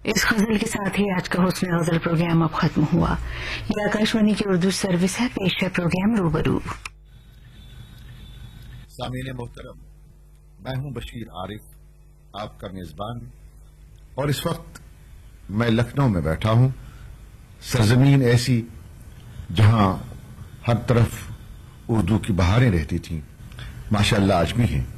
اس غزل کے ساتھ ہی آج کا حسن غزل پروگرام اب ختم ہوا. یہ آکاشوانی کی اردو سروس ہے. پیش ہے پروگرام روبرو. سامعین محترم، میں ہوں بشیر عارف، آپ کا میزبان، اور اس وقت میں لکھنؤ میں بیٹھا ہوں، سرزمین ایسی جہاں ہر طرف اردو کی بہاریں رہتی تھیں، ماشاءاللہ آج بھی ہیں.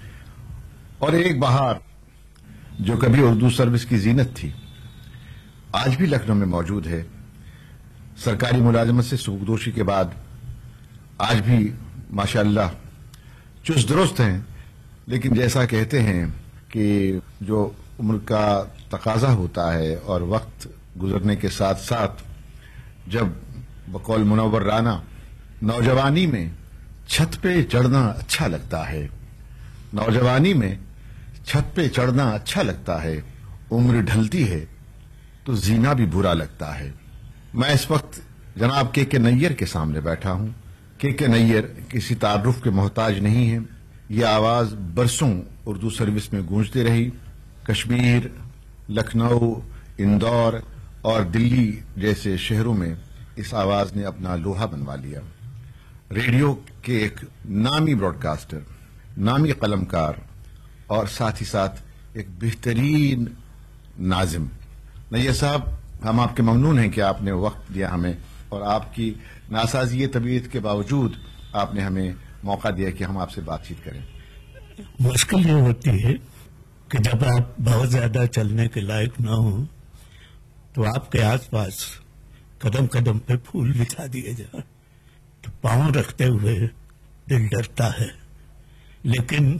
اور ایک بہار جو کبھی اردو سروس کی زینت تھی آج بھی لکھنؤ میں موجود ہے. سرکاری ملازمت سے سبکدوشی کے بعد آج بھی ماشاءاللہ چست درست ہیں، لیکن جیسا کہتے ہیں کہ جو عمر کا تقاضا ہوتا ہے اور وقت گزرنے کے ساتھ ساتھ جب بقول منور رانا نوجوانی میں چھت پہ چڑھنا اچھا لگتا ہے، نوجوانی میں چھت پہ چڑھنا اچھا لگتا ہے، عمر ڈھلتی ہے تو زینا بھی برا لگتا ہے. میں اس وقت جناب کے نیر کے سامنے بیٹھا ہوں. کے نیر کسی تعارف کے محتاج نہیں ہیں. یہ آواز برسوں اردو سروس میں گونجتی رہی. کشمیر، لکھنؤ، اندور اور دلی جیسے شہروں میں اس آواز نے اپنا لوہا بنوا لیا. ریڈیو کے ایک نامی براڈ کاسٹر، نامی قلمکار اور ساتھ ہی ساتھ ایک بہترین ناظم. نیر صاحب، ہم آپ کے ممنون ہیں کہ آپ نے وقت دیا ہمیں، اور آپ کی ناسازی طبیعت کے باوجود آپ نے ہمیں موقع دیا کہ ہم آپ سے بات چیت کریں. مشکل یہ ہوتی ہے کہ جب آپ بہت زیادہ چلنے کے لائق نہ ہوں تو آپ کے آس پاس قدم قدم پہ پھول بچھا دیے جائیں تو پاؤں رکھتے ہوئے دل ڈرتا ہے. لیکن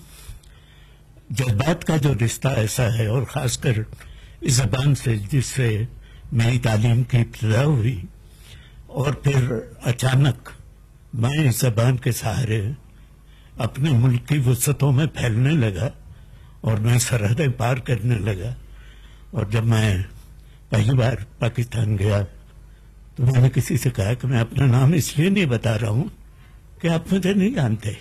جذبات کا جو رشتہ ایسا ہے، اور خاص کر اس زبان سے جس سے میری تعلیم کی ابتدا ہوئی، اور پھر اچانک میں اس زبان کے سہارے اپنے ملک کی وسعتوں میں پھیلنے لگا اور میں سرحدیں پار کرنے لگا. اور جب میں پہلی بار پاکستان گیا تو میں نے کسی سے کہا کہ میں اپنا نام اس لیے نہیں بتا رہا ہوں کہ آپ مجھے نہیں جانتے.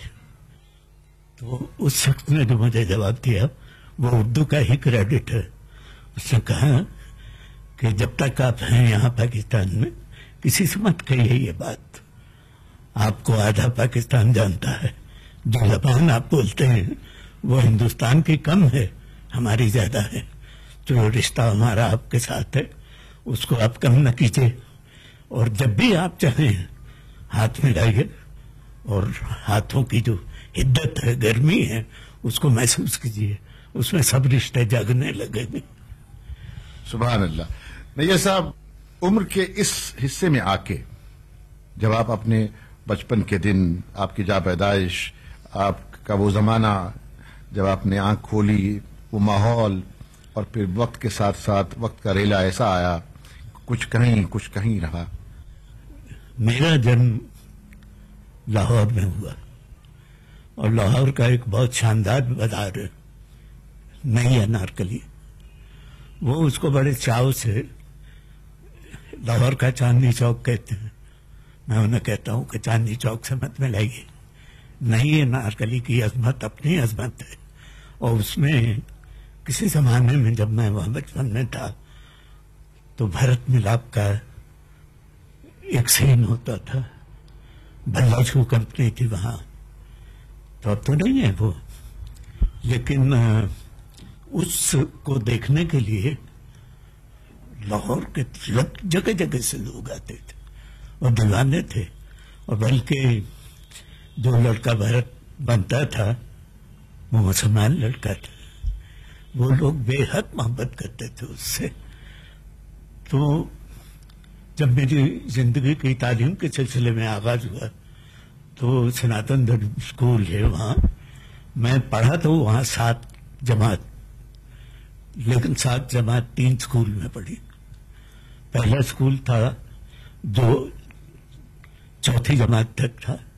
تو اس شخص نے جو مجھے جواب دیا وہ اردو کا ہی کریڈٹ ہے. اس نے کہا کہ جب تک آپ ہیں یہاں پاکستان میں کسی سے مت کہیے یہ بات. آپ کو آدھا پاکستان جانتا ہے. جو زبان آپ بولتے ہیں وہ ہندوستان کی کم ہے، ہماری زیادہ ہے. جو رشتہ ہمارا آپ کے ساتھ ہے اس کو آپ کم نہ کیجیے، اور جب بھی آپ چاہیں ہاتھ ملائیے، اور ہاتھوں کی جو حدت ہے، گرمی ہے، اس کو محسوس کیجیے. اس میں سب رشتے جاگنے لگے گے. سبحان اللہ. نیر صاحب، عمر کے اس حصے میں آ کے جب آپ اپنے بچپن کے دن، آپ کی جا پیدائش، آپ کا وہ زمانہ جب آپ نے آنکھ کھولی، وہ ماحول، اور پھر وقت کے ساتھ ساتھ وقت کا ریلا ایسا آیا، کچھ کہیں کچھ کہیں رہا. میرا جنم لاہور میں ہوا، اور لاہور کا ایک بہت شاندار بازار ہے، نئی انارکلی. وہ اس کو بڑے چاو سے لاہور کا چاندنی چوک کہتے ہیں. میں انہیں کہتا ہوں کہ چاندنی چوک سے مت ملائیے. نئی انارکلی کی عظمت اپنی عظمت ہے، اور اس میں کسی زمانے میں جب میں وہاں بچپن میں تھا تو بھرت ملاپ کا ایک سین ہوتا تھا. بھلا شو کمپنی تھی وہاں، تو اب تو نہیں ہے وہ، لیکن اس کو دیکھنے کے لیے لاہور کے جگہ جگہ سے لوگ آتے تھے اور دیوانے تھے. اور بلکہ جو لڑکا بھرت بنتا تھا وہ مسلمان لڑکا تھا، وہ لوگ بے حد محبت کرتے تھے اس سے. تو جب میری زندگی کی تعلیم کے سلسلے میں آغاز ہوا تو سناتن دھرم اسکول ہے وہاں میں پڑھا، تو وہاں 7 جماعت، لیکن 7 جماعت 3 اسکول میں پڑھی. پہلا اسکول تھا جو 4تھی جماعت تک تھا،